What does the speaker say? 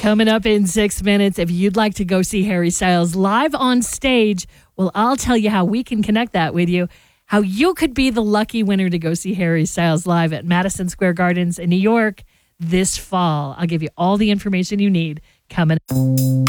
Coming up in 6 minutes, if you'd like to go see Harry Styles live on stage, well, I'll tell you how we can connect that with you, how you could be the lucky winner to go see Harry Styles live at Madison Square Gardens in New York this fall. I'll give you all the information you need coming up.